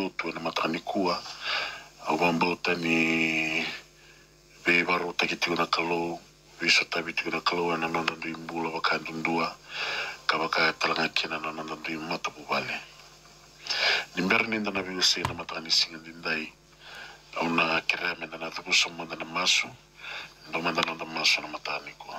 tutu na matanikua au bambota ni be baru takiti na kalau bisa tabi tiguna kalau na nona du imbula bakandundua kabaka talanga kina na nona du mata bubale nimber ninda na biusi na matani singa dindai au na kereme na tubu somo na masu ndo manda na masu na matani ko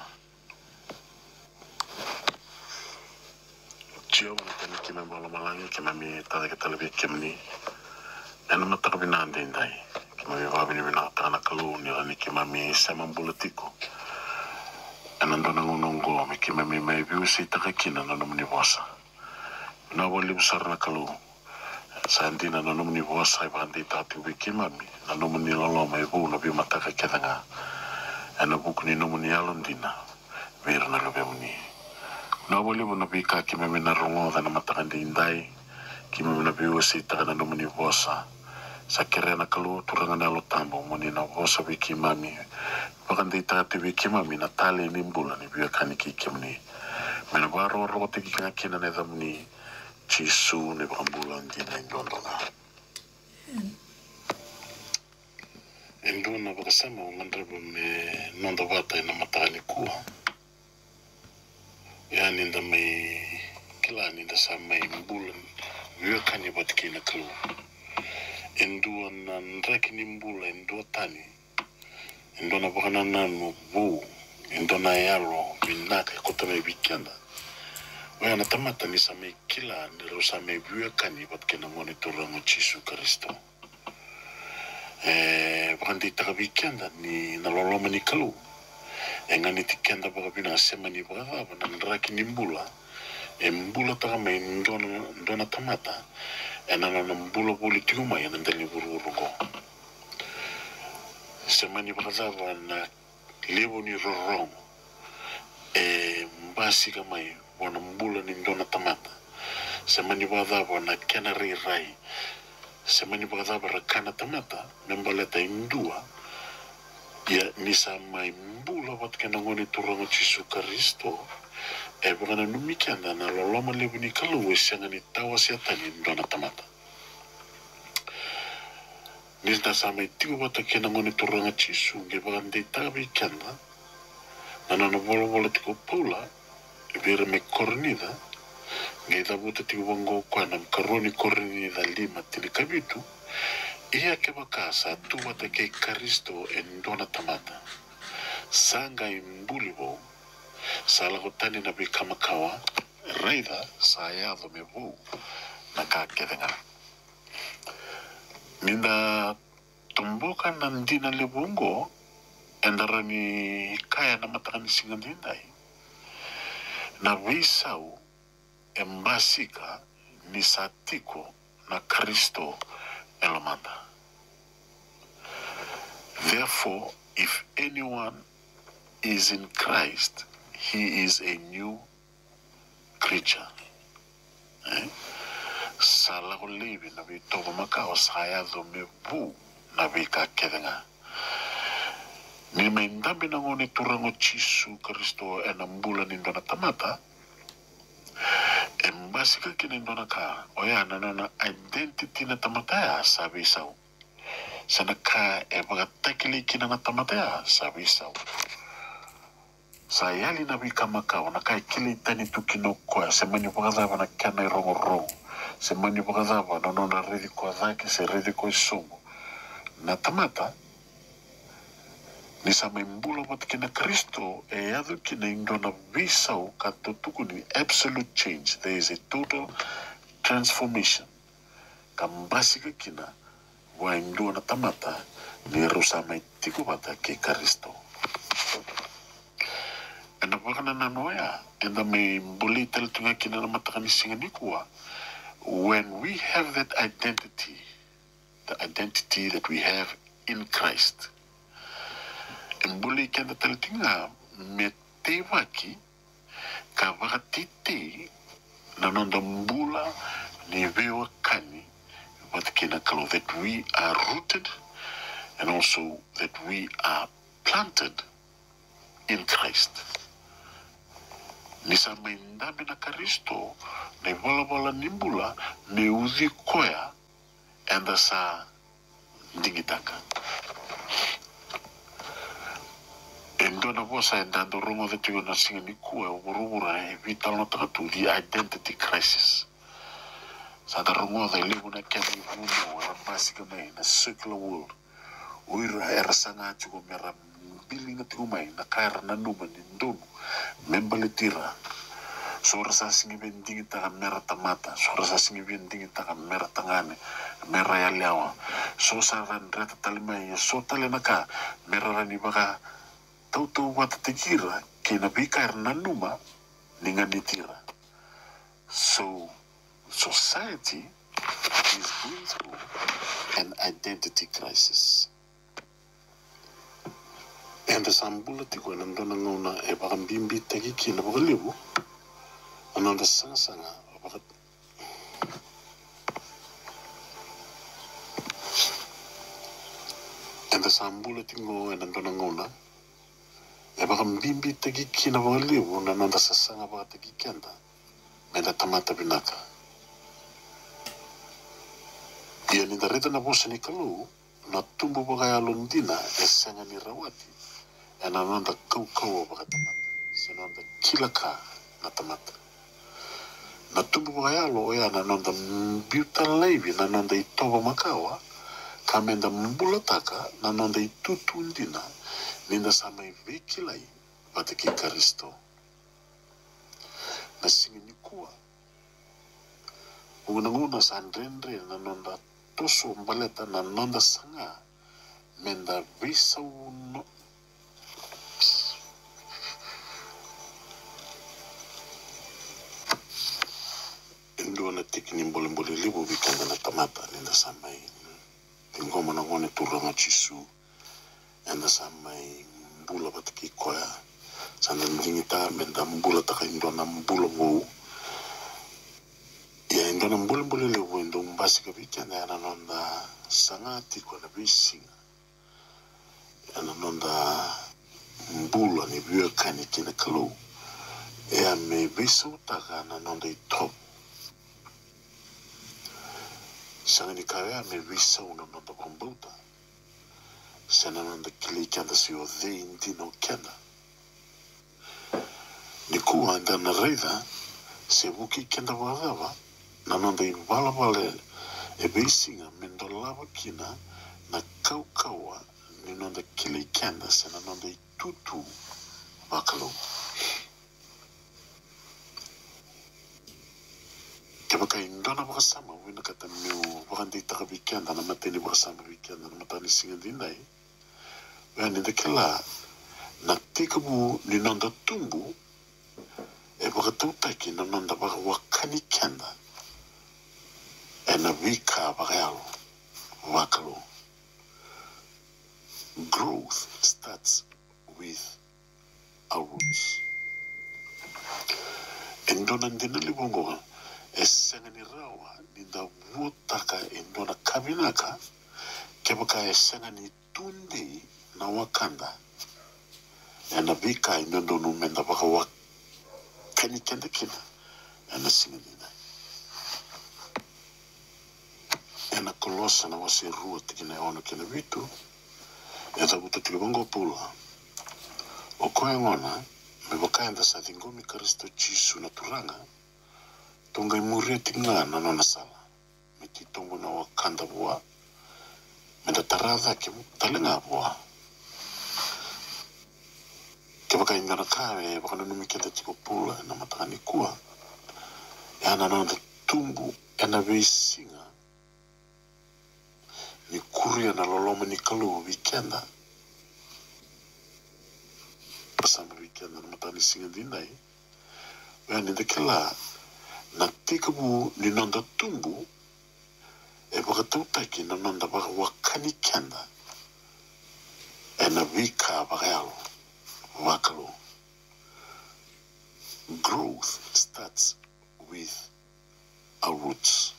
Cio na tani kina bala malangi kina mi tada kita lebih kemni ena mata kabina dindai kima mi babini bina kana kalau ni ani kima mi sema bulatiko ena ndo na ngonongo mi kima mi mai biusi takakina na nomni bosa na wali besar na kalau Sandina na nomni bosa i bandi tatu wikima mi na nomni lolo mai bu na bi mataka kedanga ena bukni nomni alondina vir na lobe muni na wali bu na bi ka kima mi na rongo na mataka dindai kima mi na biusi takana nomni bosa sa kerena kalau turanga na lo tambo muni na bosa wikima mi bakandi tatu wikima mi na tali nimbula ni biya kaniki kimni mena baro rote ki kina ne damni Cisu ne bambulan dina indondona. Indona bakasama ngandrebo me nonda wata ina matani kuwa. Ya ninda mai kila ninda sa mai mbulan wiyo kani batiki na kalu. Indua na nreki ni mbula indua tani. Indona bakana nanu bu. Indona yalo minaka kutame bikianda. Waya na tamata ni sa may kila nilo sa may buya kani bat kinamonitora ng Jesu Kristo. Bakandi takabikyanda ni naloloma ni kalu. Nga ni tikyanda baka binasema ni baka nanraki ni mbula. Mbula taka may ndona tamata. Mbula buli tiguma yan nandali buru ko. Sema ni baka zaba na lebo ni rorong. Mbasi kamay wana mbula ni ndona tamata semani badaba na kenari rai semani badaba rakana tamata membaleta indua ya nisa mai mbula wat kena ngoni turanga Jesu Kristo bana numikanda na loloma lebu ni kalu wesanga ni tawa siatani ndona tamata nisa sama itiwa wat kena ngoni turanga Jesu nge bagandi tabi kanda na bolo tiko pula Vira me cornida, ngai tabuta ti wango kwa na karoni cornida lima tini kabitu, ia ke bakasa tu wata ke Kristo endona tamata. Sanga imbulibo, sala kotani na bikamakawa, reida sayado me bu, na kakedenga. Ninda tumbuka nandina lebungo, endarani kaya na matakani singandindai. Na visau embasika ni satiko na Kristo elomanda. Therefore, if anyone is in Christ, he is a new creature. Salago levi na bitoba makao sayado mebu na bika kedenga. Ni maindambi na ngoni turango Jesu Kristo enambula nindona tamata embasika kinindona ka oya nanona identity na tamata ya sabi sao sana ka bagatakili kina na tamata ya sabi sao sayali na bika makao na kai kili tani tukino kwa semani bagadaba na kana rongo rongo semani bagadaba nanona redi kwa dhake se redi kwa isomo na tamata ni sa mbula wat kina Kristo ado kina indona visau katotuku ni absolute change. There is a total transformation. Kambasika kina wa indona tamata ni rusa mai tiku bata ke Kristo. Enda bakana nanoya enda may mbuli tel tunga kina na matakani singanikua. When we have that identity, the identity that we have in Christ, mbuli kenda talatinga metewaki kawakatiti nanonda mbula ni vewa kani watkina kalo that we are rooted and also that we are planted in Christ. Nisa maindami na Kristo na iwala nimbula ni uzi koya enda sa dingitaka. Endo na bosa endando rungo the tigo na singa ni kua urubura e vital no takatu the identity crisis. Sa da rungo the libu na kemi vuno na basika mai na circular world. Uira era sanga chuko mera bili na tigo mai na kaira na numa ni ndonu membali tira. Sora sa singi bendingi taka mera tamata, sora sa singi bendingi taka mera tangane, mera ya liawa. So sa ran reta talimai so tale naka mera rani baka tau wata te kira ke na bika numa ninga nitira. So society is going through an identity crisis. And the sambula tiko nandona ngona e baka mbimbi teki kina baka libu ananda sanga baka and the sambula tiko nandona ngona e baka mbimbi teki kina baka libu ananda sanga baka teki kenda menda tamata binaka. Ia ni dareta na bosa ni kalu na tumbu baka ya londina e sanga ni rawati e na nanda kau baka tamata se nanda kilaka na tamata na tumbu baka ya lo ya na nanda mbiuta leivi na nanda itoba makawa ka menda mbulataka na nanda itutu ndina ninda samai vekilai bataki karisto na singi ni kua nguna sandrendre na nanda toso mbaleta na nanda sanga menda visa uno ndo na tikini mbole libo bikanda na tamata ninda samai ngoma na ngone turanga chisu enda samai mbula bataki koya sanda ndingita menda mbula taka ndo na mbula wo ya ndo na mbula libo ndo mbasi kabikanda ya na nonda sangati kwa na bisinga ya na nonda mbula ni biyo kani kina kalu ya me bisa utaka na nonda itop sanga ni kaya me bisa una nonda kumbuta sana nonda kili kanda siyo the indi no kenda ni kuwa anda na reida se buki kenda wadava na nonda imbala e bisinga mendo lava kina na kaukawa ni nonda kili kenda sana nonda itutu bakalo kebaka indona baka sama wina kata miu wakandi taka bikenda na mateni baka sama bikenda na matani singa dindai wani dekela na tikabu ni nonda tumbu e baka tautaki na nonda baka wakani kenda e na wika baka yalo wakalo. Growth starts with our roots. Endona ndina libongo esenga ni rawa ninda wotaka endona kabinaka kebaka esenga ni tundi na wakanda ena vika inondo numenda baka wakani kenda kina ena singa nina ena kolosa na wasi ruo tikina ya ono kina vitu ena buta tilibongo pula okoe ngona mebaka enda sa thingomi karisto chisu na turanga tonga imuria tinga na nona sala meti tongo na wakanda bua menda taradha ke talenga bua ke baka ingana kawe baka nunumi kenda tiko pula na matani kua ya na nona tumbu ena beisinga ni kuria na loloma ni kalu wikenda pasamba wikenda na matani singa dindai ya ni dekela na tikabu ni nonda tumbu e baka tautaki na nonda baka wakani kenda e na wika baka yalo wakalo. Growth starts with our roots.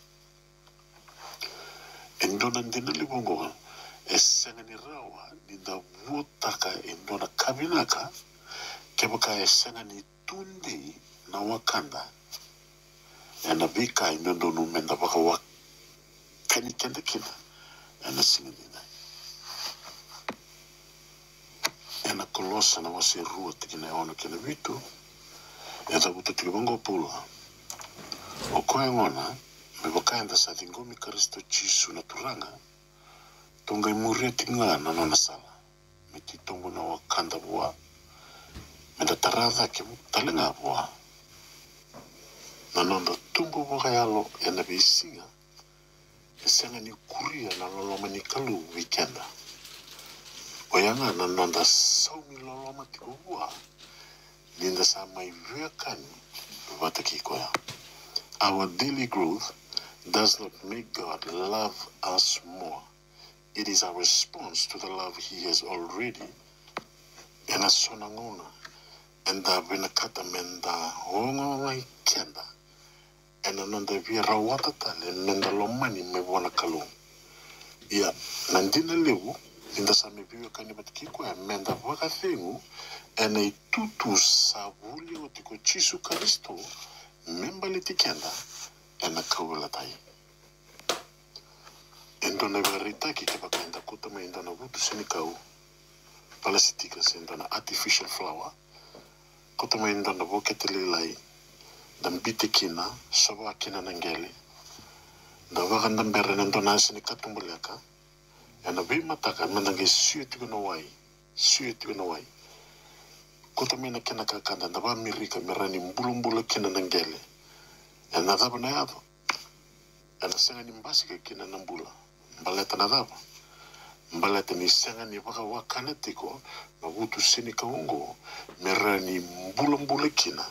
Endona ndina libongo e senga ni rawa ninda wotaka endona kabinaka ke baka e senga ni tundi na wakanda ena vika inondo numenda baka kani kenda kina ena singa dinda ena kolosa na wasi rua tikina ono kina vitu ya tabuta tikibongo pula o koe ngona me bakaenda sa tingomi Kristo Jisu na turanga tonga imuria tinga na nona sala me titongo na wakanda bua me da tarada ke talenga bua na nonda tumbo boka yalo ena bisinga senga ni kuria na loloma ni kalu weekenda oyanga na nonda saumi loloma tiko bua linda sa mai vekani wataki koya. Our daily growth does not make God love us more. It is our response to the love He has already and a sonangona and the benakata menda honga kenda and another vira watatale menda lomani me wana kalu. Ya nandina lewu linda sa me viwe kani batikiko ya menda waka thengu and a tutu savuli otiko Jisu Kristo membali tikenda ena kawala tai endona verita ki kebaka enda kuta me endona vutu sinikau palasitika se endona artificial flower kuta me endona voketele lai dan bitekina sawa kina nangeli da wakanda mbere endona sinikatumbuleka ena vimataka mendange suetiko no wai kuta me na kena kakanda da va mirika merani mbulumbulu kina nangeli ena dhaba na yado ena senga ni mbasi ke kina nambula mbaleta na dhaba mbaleta ni senga ni waka wakana tiko na wutu sini kaungo merani mbulumbulu kina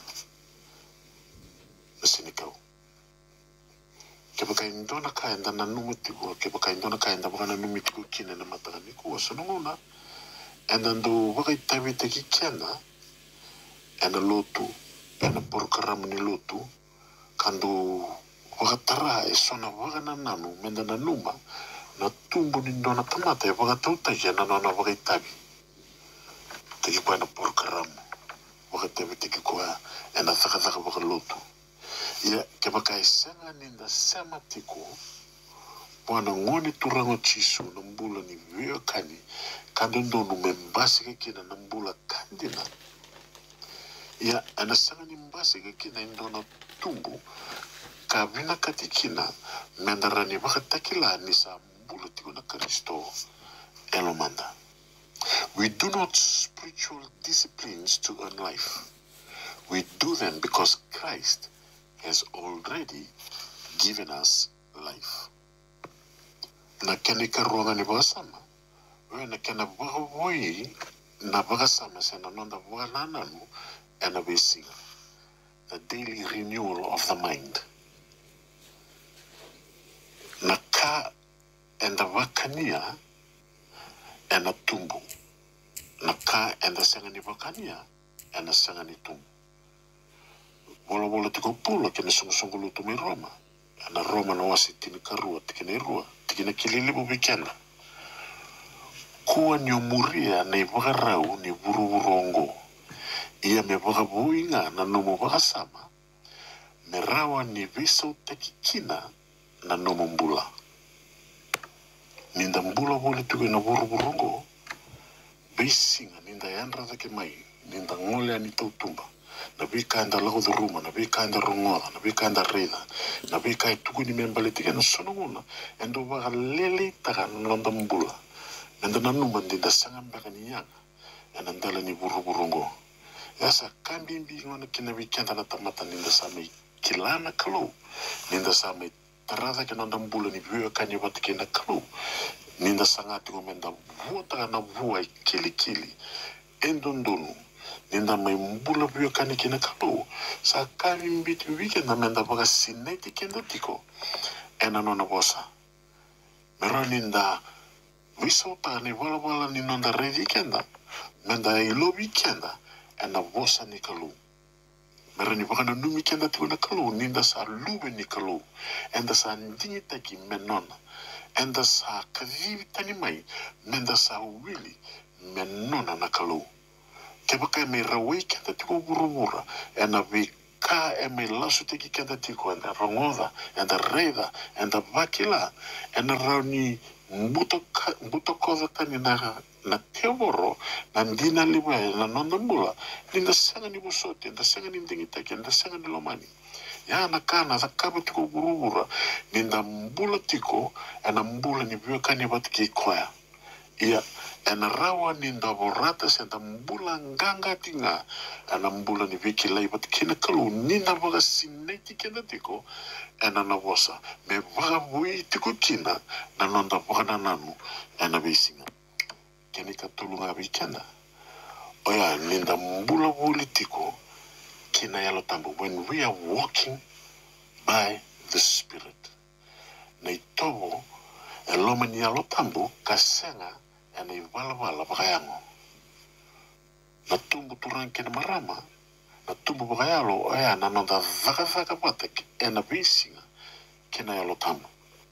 na sini kau kebaka indona kaenda na numitiko kebaka indona kaenda waka na numitiko kina na matakaniku wasanunguna ena ndo waka itabite ki kena ena lotu ena porukaramu ni lotu kando wakatara sona wakana nanu menda na numa na tumbu ni ndona tamata wakatauta ya na nona wakaitabi teki kwa na porukaramu wakatabi teki kwa ena thaka wakalotu ya kebaka isenga ninda sema tiko wana ngoni turango Jisu na mbula ni vio kani kando ndonu membasi kekina na mbula kandina ya ena senga ni mbasi kekina indona tumbu kabina katikina mendarani wakatakila nisa mbula tiko na Kristo elomanda. We do not spiritual disciplines to earn life. We do them because Christ has already given us life. Na kene karonga ni wakasama we na kena wakawoi na wakasama sena nonda wakanananu ena besinga the daily renewal of the mind. Naka enda wakania ena tumbu. Naka enda senga ni wakania ena senga ni tumbu. Wala tiko pula kene sungu lutu me Roma. Ena Roma na wasi tini karua tikene rua. Tikene kililibu wikenda. Kuwa ni umuria na iwakarau ni vuruvurongo. Ia me wakabuinga na numu wakasama. Merawa ni viso tekikina na nomo mbula. Ninda mbula wole tuke na vuruvurongo. Beisinga ninda yandra zake mai. Ninda ngole ani tautumba. Na bika anda lago de ruma. Na bika anda rongoda. Na bika anda reda. Na bika tuku ni membali tike na sononguna. Endo waka lele taka nanda mbula. Nanda nanuma ninda sanga mbaka ni yanga. Enda ndala ni vuruvurongo. Yasa kambimbi ngona kina wikenda na tamata ninda sami kilana kalu. Ninda sami tarada ke nanda mbula ni viwe kanye watike na kalu. Ninda sangati ngomenda vuota na vuwa kili. Endondonu. Ninda mai mbula viwe kanye kina kalu. Sa kambimbi wikenda menda waka sineti kenda tiko. Ena nona bosa. Mero ninda visota ni wala ni nonda redi kenda. Menda ilo wikenda. Ena bosa ni kalu. Mera ni wakana numi kenda tiko na kalu. Ninda sa lube ni kalu. Enda sa ndingi taki menona. Enda sa kavivi tani mai. Menda sa wili menona na kalu. Kebaka me rawai kenda tiko burubura. Ena vi ka e me lasu te ki kenda tiko enda rongoda enda reida enda vakila enda rauni mbuto koza tani na teworo na ndina liwa na nondambula ninda sanga ni busote nda sanga ni ndingitake nda sanga ni lomani ya na kana za kaba tiko gurugura ninda mbula tiko ena mbula ni biwekani batiki koya iya ena rawa ninda borata senta mbula nganga tinga ena mbula ni viki lai batiki na kalu ninda vaga sineti kenda tiko ena na bosa me vaga bui tiko kina na nonda vaga na nanu ena bisinga keni katulunga bikenda oya ninda mbula buli tiko kina yalo tambo when we are walking by the Spirit na itobo eloma ni yalo tambo kasenga ena ivala bakayango na tumbu turan kena marama na tumbu bakayalo oya na nonda vaka batek ena bisinga kina yalo tambo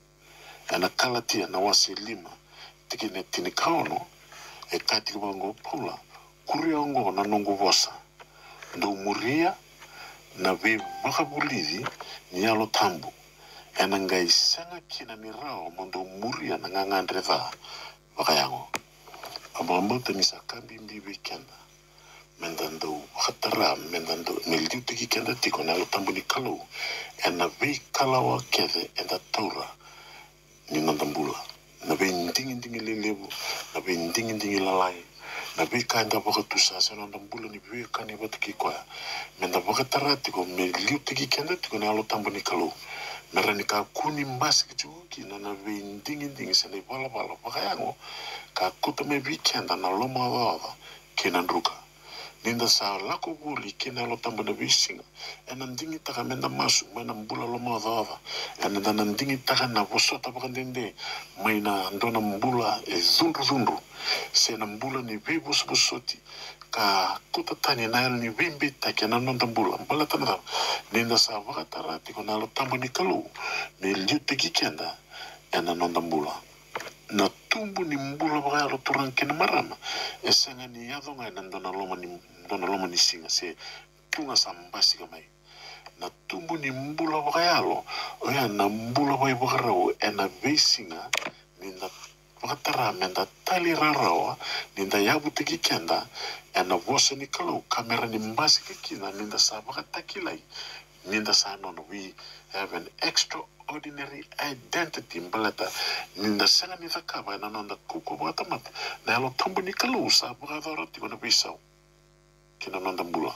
ena kalatia na wasi lima tikine tinikaono e kati bango pula kuriongo na nongo vosa ndo muria na ve makabulidi ni yalo tambu ena ngai sanga kina ni rao mondo muria na ngangandre va wakayango abambo tenisa kambi mbibi kenda mendando hatara mendando neliu tiki kenda tiko na yalo tambu ni kalau ena ve kalawa kede enda taura ni nandambula na be ndingi lelebu na be ndingi lalai na be kanda baka tusa sa nandambula ni be kani batiki kwa menda baka tarati ko me liu tiki kenda tiko na alo tambo ni kalu merani ka kuni mbasi kichuki na be ndingi sa ne bala baka yango ka kuta me be kenda na loma wada kena ndruka ninda sa lako guli kena alo tambo na bisinga ena ndingi taka menda masu mena mbula loma wada ena dana ndingi taka na bosota baka ndende maina ndona mbula e zundu se na mbula ni be bosoti ka kuta tani na ni bimbi take na nonda mbula mbala tana ninda sa baka tarati ko na alo tambo ni kalu ni liu teki kenda ena nonda mbula na tumbu ni mbula baka alo turan kena marama e senga ni yadonga ena ndona loma ni singa se tunga sa mbasi kamai na tumbu ni mbula baka yalo oya na mbula baka rao ena besinga ninda wakatara menda tali rarawa ninda yabu tiki kenda ena vosa ni kalau kamera ni mbasi kikina ninda sa wakatakilai ninda sa nono we have an extraordinary identity mbalata ninda sanga ni thakaba ena nonda kuko wakatamata na yalo tambu ni kalau sa wakadharati wana bisau kina nonda mbula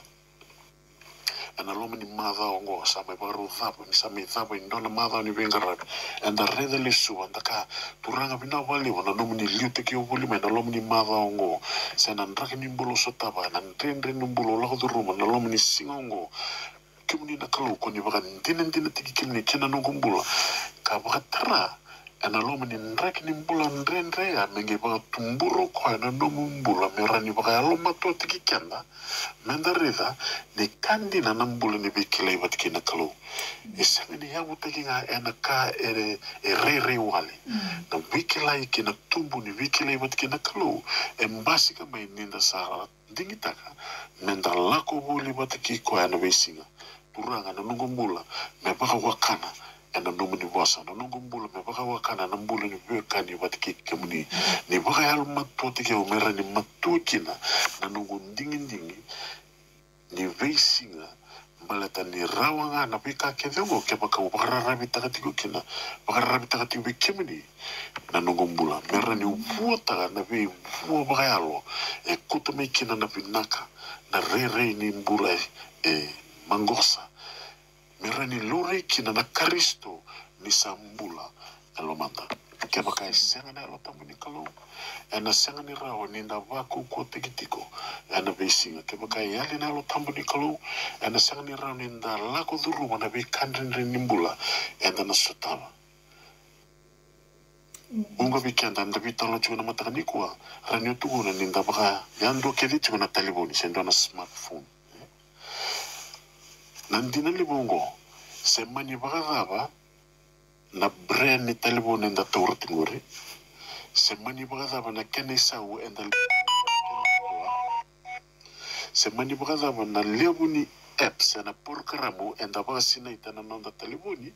ena loma ni madha ongo sa mai baru thapa ni sa mai thapa indona madha ni vengarab enda reda lisu anda ka turanga bina wali wana nomu ni liu teki o wali ena loma ni madha ongo sa ena nraki ni mbulo sotaba ena nrendre ni mbulo lako duruma ena loma ni singa ongo kimuni na kalau koni baka ndina teki kimuni kena nongo mbula ka baka tara ena loma ni nraki ni mbula nrendre ya menge baka tumburo kwa ena nomu mbula merani baka ya loma to teki kenda menda rida ni kandi na nambula ni bikilai batki na kalau isanga ni yabu teki nga ena ka re wale na bikilai ki na tumbu ni bikilai batki na kalau mbasi ka mai ninda sa dingitaka menda lako buli batki ko ena besinga turanga na nungu mbula me baka wakana ena nomu ni wasa na nungu mbula me baka wakana na mbula ni bikani batki kemuni ni baka yalu matu teki o mera ni matu kina na nungu ndingi ni veisinga malata ni rawanga na pika kevengo ke baka ubararabi takatiko kina bakararabi takatiko bikimini na nongombula mera ni upuota na vi upuo bakayalo e kutame kina na vinaka na re ni mbula e mangosa mera ni lore kina na karisto ni sambula alomanda ke baka senga na lotambu ni kalau ena senga ni rawa ni nda waku ko tikitiko ena besinga ke baka yali na lotambu ni kalau ena senga ni rawa ni nda lako duru wana be kandri ni mbula ena na sotava unga bikenda nda bitalo chuna matakani kwa ranyo tuguna ni nda baka yando kedi chuna taliboni sendo na smartphone nandina libongo semani baka daba na brand ni taliboni nda tawra tinguri semani baka daba na kene sawu enda semani baka daba na lebu ni apps na programo enda vasina itana nonda telefoni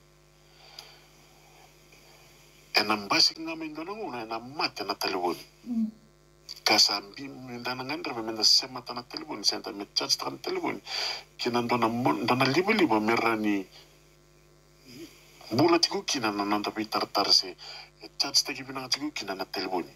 ena mbasi ngame ndona nguna ena mate na telefoni kasambi ndana ngandra menda sema tana telefoni senta me charge tana telefoni kina ndona libo merani bula tiku kina na nonda bitar se charge teki bina tiku kina na telefoni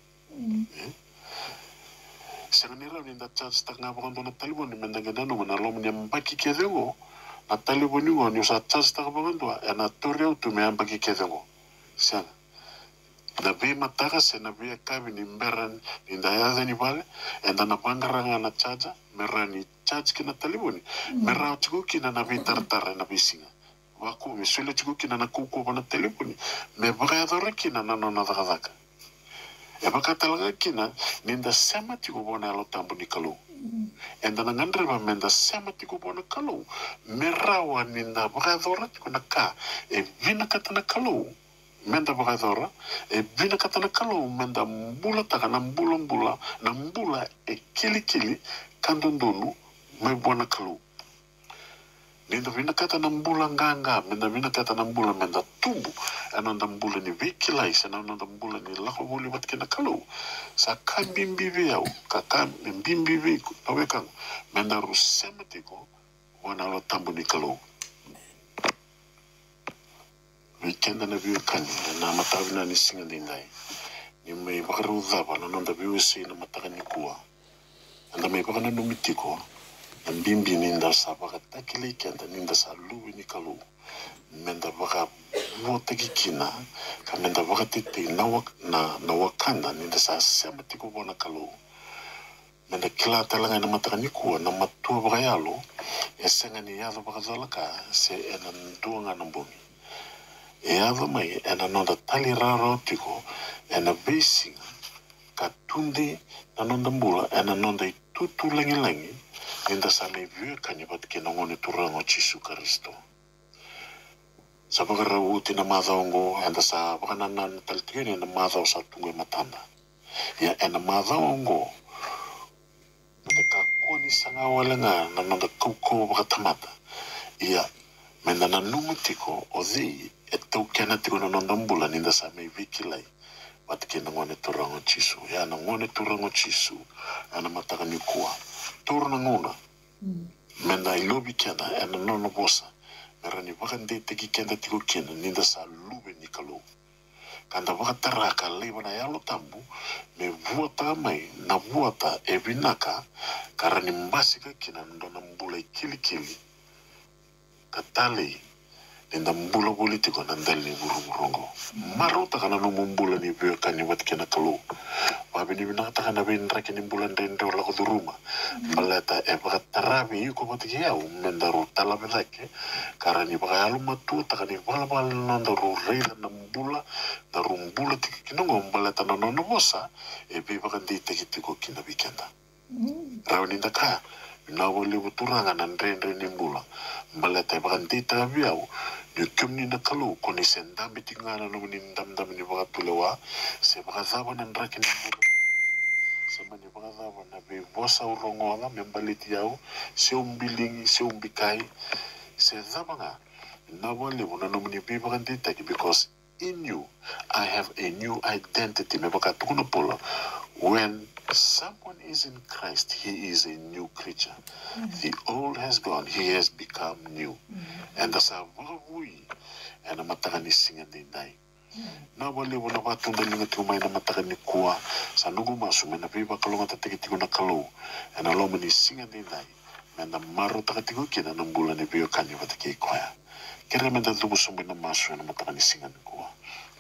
Senganira ninda charge tak ngapa na telefoni menda ngedano mana lom ni mbaki kedengo na telefoni ngo ni sa charge tak bagandwa ena toreo tu me mbaki kedengo sen na be mataka se na be kabi ni meran ninda yaza ni bale enda na bangaranga na charge merani charge kina telefoni merao tiku kina na be tartar na bisinga waku misule tiku kina na kuku na telefoni me bagayadora kina na nona dagaka e bakatalaga kina ninda sema tiku bona lo tambu ni kalu enda na ngandre ba menda sema tiku bona kalu merawa ninda bakadora tiku na ka e vina katana kalu menda bakadora e vina katana kalu menda mbula taka na mbula e kili kandondonu me bona kalu ninda vina katana mbula nganga menda vina katana mbula menda tumbu ananda mbula ni vikilai ananda mbula ni lako boli wat kena kalau sa kambimbibi au kakam mbimbibi tawekang menda rusematiko wana lo tambu ni kalau weekend na view kan na matawina ni singa dindai ni mai bakaru zaba na nanda view si na mataka ni kuwa anda mai bakana numitiko mbimbi ninda sa baka takile kenda ninda sa luwi ni kalau menda baka voteki kina ka menda baka titi na wakanda ninda sa sema tiko bona kalau menda kila talanga na mataka ni kuwa na matua baka yalo esenga ni yado baka zalaka se ena nduanga na mbumi yado mai ena nonda tali raro tiko ena besinga ka tundi na nonda mbula ena nonda itutu langi ninda sa me vue kanyabat kina ngone turango Jesu Kristo sa pagkarawuti na madhaongo enda sa pakananan taltigani na madhaw sa tungay matanda ya ena madhaongo nakakoni sa nga wala nga na nakakauko bakatamata ya menda na numitiko o di etau kena tiko na nondambula ninda sa may vikilay bat kina ngone turango Jesu ya na ngone turango Jesu ana matakani kuwa tur na nguna menda ilobi kena ena nono bosa merani bakande teki kenda tiko kena ninda sa lube ni kalau kanda bakataraka leba na yalo tambu me vuata mai na vuata e binaka karani mbasika kina ndona mbula kili katale ninda mbula politiko na ndali burongo marota kana no mbula ni vyo kani wat kena kalau babi ni binaka kana bin rakini mbula ndendo la kuduruma baleta e bakatarabi yuko batiki yao mendaru talabelake karani bakayalu matu takani balabal nandaru reila na mbula daru mbula tiki kinongo baleta na nono bosa e be bakandi tiki kina bikenda rawani ndaka na wali buturanga na ndendre ni mbula baleta e bakandi tabi yao Yukim ni nakalu koni sendambi tingana no ni ndam ni bakatulewa se bakazaba na ndrakini mbula semani bakazaba na be bosa urongola membaliti yao se umbilingi se umbikai se zabanga na wale una no ni be bakandita because in you I have a new identity me bakatukuno pola when someone is in Christ he is a new creature the old has gone he has become new and that's how we and matakani singa dindai na wale wana watu ndalinga tumai na matakani kuwa sa nugu masu mena piba kalonga tatikitiko na kalau and aloma ni singa dindai mena maru takatiko kina nambula ni biyo kanyi wataki kwaya kira menda tubu sumbi na masu na matakani singa kuwa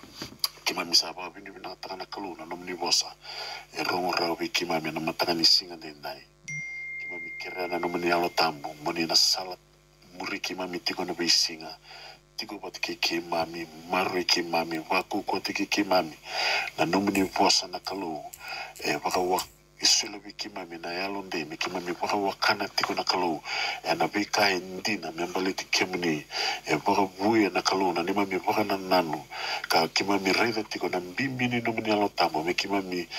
kima misaba bini bina takana kalau na nomni bosa e rongo rawi kima mena matakani singa dindai kima mikira na nomni alo tambu moni na salat muri kima mitiko na bisinga tiko bat ke mami maru ke mami waku ko ke mami na nomni bosa na kalau e baka wak isula ke mami na yalo nde mi ke mami baka wakana tiko na kalau e na bika ndina membali ke muni e baka buya na kalau na ni mami baka na nanu ka ke mami reda tiko na mbimbi ni nomni alo tamo mi ke mami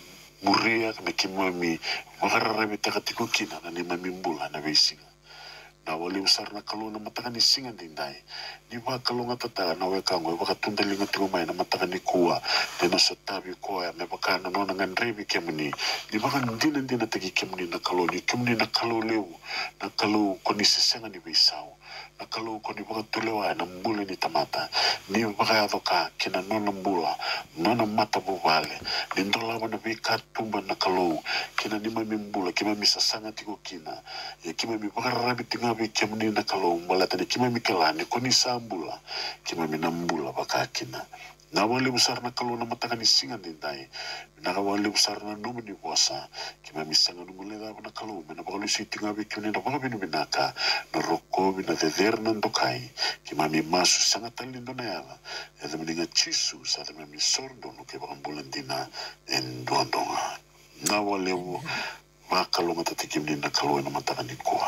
muria me ke mami baka rebe taka tiko kina na ni mami mbula na beisinga na wale usar na kalau na mataka ni singa dindai ni wa kalau ngata na we kango wa katunda linga tingo mai na mataka ni kuwa de no sotabi ko ya me baka no na ngan rebi kemni ni baka ndina tagi kemni na kalau ni kemni na kalau leu na kalau ko ni sesenga ni bisau na kalau ko ni baka tulewa na mbule ni tamata ni baka adoka kina no na mbula no na mata buvale ni ndola wana bika tumba na kalau kina ni mami mbula kima misa sanga tiko kina ya kima mi baka rabi tinga be kemni na kalau mbala tani kima mi kelani ko ni sambula kima mi na mbula baka kina na wale besar na kalau na mataka ni singa dindai na wale besar na nomu ni bosa kima mi sanga no mulega na kalau na baka lusi tinga be kuni na baka binu binaka na roko bina deder na ndokai kima mi masu sanga tali ndo na yala ya dami nga chisu sa dami mi sordo no ke baka mbulandina en duandonga na wale wa kalau ngata tikim ni na kalau na mataka ni kuwa